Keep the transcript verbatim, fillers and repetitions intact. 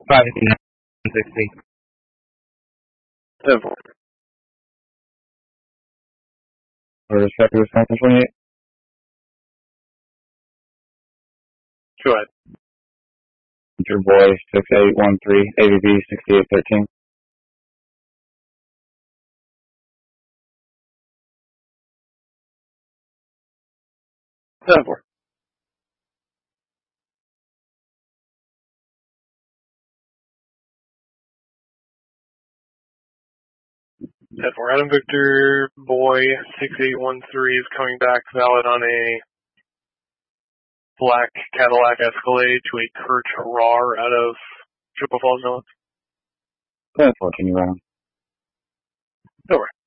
five fifty-nine sixty. ten four. For respective Wisconsin twenty-eight. Go ahead. Your boy six eight one three, A B B sixty-eight thirteen. ten four. ten four. Adam Victor, boy six eight one three is coming back valid on a black Cadillac Escalade to a Kurt Harar out of Chippewa Falls, North. ten four, can you run him? Over.